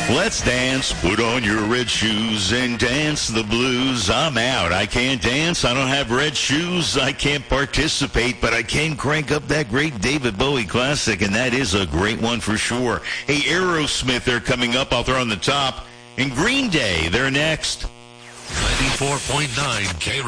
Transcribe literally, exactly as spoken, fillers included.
Let's dance, put on your red shoes and dance the blues. I'm out. I can't dance. I don't have red shoes. I can't participate, but I can crank up that great David Bowie classic, and that is a great one for sure. Hey, Aerosmith, they're coming up. I'll throw on the top. And Green Day, they're next. ninety-four point nine K